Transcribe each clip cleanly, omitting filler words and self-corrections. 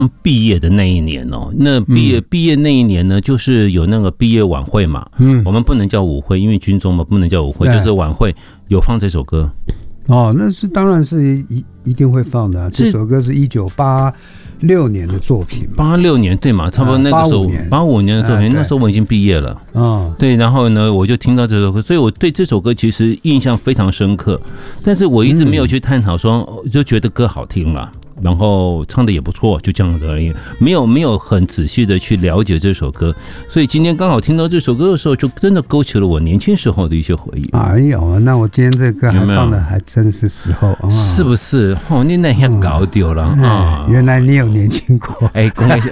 毕业的那一年哦，那毕业那一年呢，就是有那个毕业晚会嘛，我们不能叫舞会，因为军中嘛不能叫舞会，就是晚会有放这首歌。 哦，那是当然是一定会放的啊。这首歌是1986年的作品 ，86年对嘛，差不多那个时候85年的作品，那时候我已经毕业了。对，然后呢，我就听到这首歌，所以我对这首歌其实印象非常深刻，但是我一直没有去探讨说，就觉得歌好听了。然后唱的也不错，就这样子而已，没有很仔细的去了解这首歌，所以今天刚好听到这首歌的时候，就真的勾起了我年轻时候的一些回忆。 哎呦，那我今天这个歌还放的还真是时候， 是不是？哦，你那天搞丢了啊！ 原来你有年轻过。 哎，恭喜！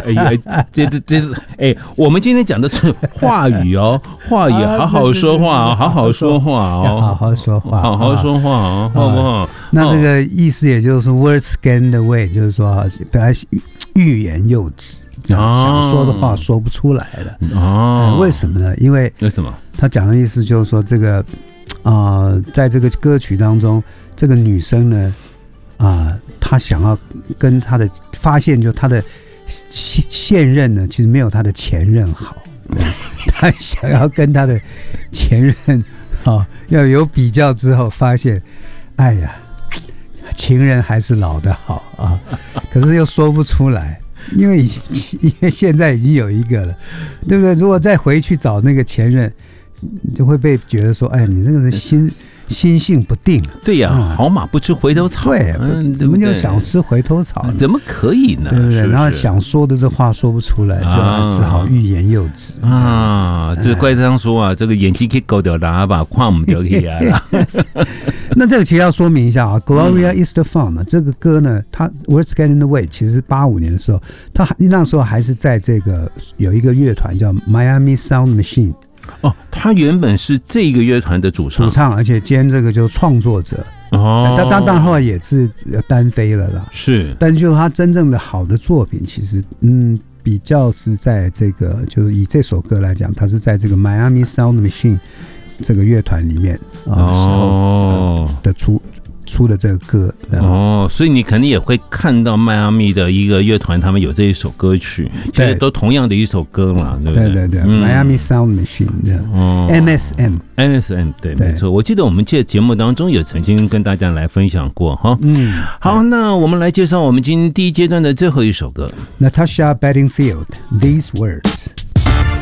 我们今天讲的是话语哦，话语，好好说话哦，好好说话哦， 好好说话， 好好说话哦，好不好？ 那这个意思也就是 words get away， 就是说本来欲言又止，想说的话说不出来了。为什么呢？因为什么？ 他讲的意思就是说，这个在这个歌曲当中，这个女生呢，她想要跟她的发现，就她的现任呢，其实没有她的前任好。她想要跟她的前任要有比较之后，发现，哎呀。情人还是老的好啊，可是又说不出来，因为现在已经有一个了，对不对？如果再回去找那个前任，就会被觉得说，哎，你这个人心性不定。 对呀，好马不吃回头草。 对，怎么就想吃回头草？ 怎么可以呢？ 对不对？然后想说的这话说不出来，就只好欲言又止啊。这怪这样说啊，这个眼睛可以勾掉喇叭，胯不掉起来了。 那这个其实要说明一下啊 ，Gloria Estefan 呢，这个歌呢，它 Words Get in the Way， 其实85年的时候，它那时候还是在这个有一个乐团叫 Miami Sound Machine。 他原本是这个乐团的主唱， 而且兼这个就是创作者。当然后来也是单飞了啦。 是， 但是就他真正的好的作品，其实比较是在这个，就是以这首歌来讲，他是在这个 Miami Sound Machine 这个乐团里面时候的出的这个歌。 所以你肯定也会看到迈阿密的一个乐团，他们有这一首歌曲，其实都同样的一首歌嘛，对不对？ 对，Miami Sound Machine，MSM， 对，没错。我记得我们这节目当中也曾经跟大家来分享过哈。好，那我们来介绍我们今天第一阶段的最后一首歌 ，Natasha Bedingfield，These Words。